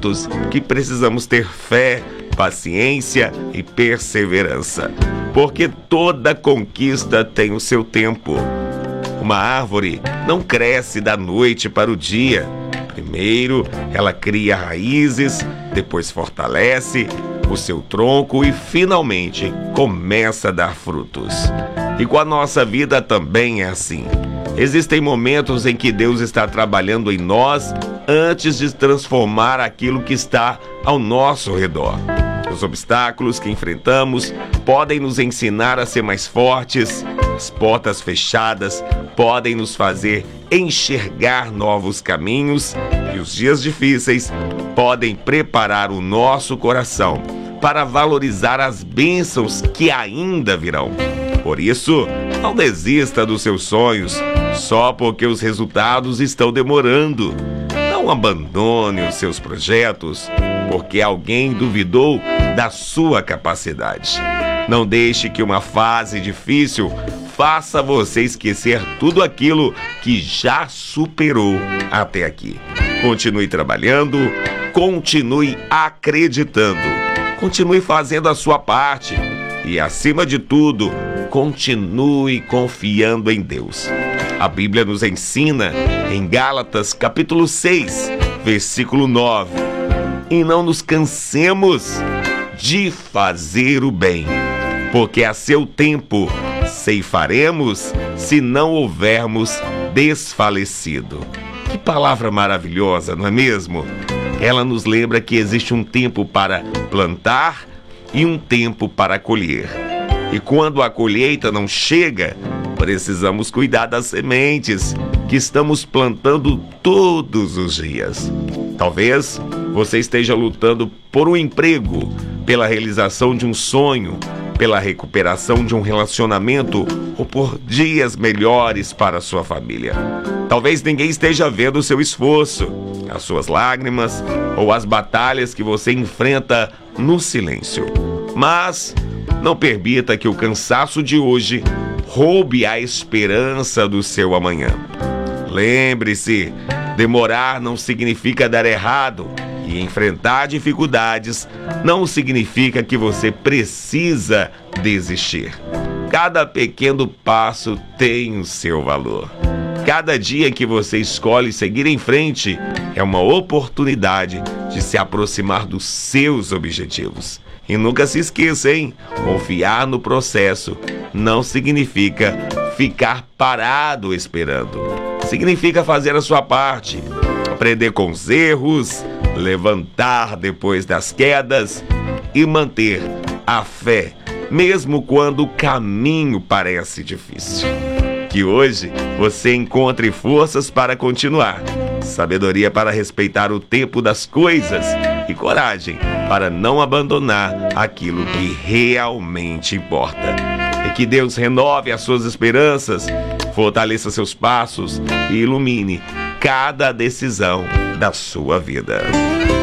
momentos que precisamos ter fé, paciência e perseverança, porque toda conquista tem o seu tempo. Uma árvore não cresce da noite para o dia. Primeiro, ela cria raízes, depois fortalece o seu tronco e, finalmente, começa a dar frutos. E com a nossa vida também é assim. Existem momentos em que Deus está trabalhando em nós antes de transformar aquilo que está ao nosso redor. Os obstáculos que enfrentamos podem nos ensinar a ser mais fortes. As portas fechadas podem nos fazer enxergar novos caminhos. E os dias difíceis podem preparar o nosso coração para valorizar as bênçãos que ainda virão. Por isso, não desista dos seus sonhos só porque os resultados estão demorando. Não abandone os seus projetos porque alguém duvidou da sua capacidade. Não deixe que uma fase difícil faça você esquecer tudo aquilo que já superou até aqui. Continue trabalhando, continue acreditando, continue fazendo a sua parte e, acima de tudo, continue confiando em Deus. A Bíblia nos ensina em Gálatas capítulo 6, versículo 9: e não nos cansemos de fazer o bem, porque a seu tempo ceifaremos se não houvermos desfalecido. Que palavra maravilhosa, não é mesmo? Ela nos lembra que existe um tempo para plantar e um tempo para colher. E quando a colheita não chega, precisamos cuidar das sementes que estamos plantando todos os dias. Talvez você esteja lutando por um emprego, pela realização de um sonho, pela recuperação de um relacionamento ou por dias melhores para a sua família. Talvez ninguém esteja vendo o seu esforço, as suas lágrimas ou as batalhas que você enfrenta no silêncio. Mas não permita que o cansaço de hoje roube a esperança do seu amanhã. Lembre-se, demorar não significa dar errado, e enfrentar dificuldades não significa que você precisa desistir. Cada pequeno passo tem o seu valor. Cada dia que você escolhe seguir em frente é uma oportunidade de se aproximar dos seus objetivos. E nunca se esqueça, hein? Confiar no processo não significa ficar parado esperando. Significa fazer a sua parte, aprender com os erros, levantar depois das quedas e manter a fé, mesmo quando o caminho parece difícil. Que hoje você encontre forças para continuar, sabedoria para respeitar o tempo das coisas e coragem para não abandonar aquilo que realmente importa. E que Deus renove as suas esperanças, fortaleça seus passos e ilumine cada decisão da sua vida.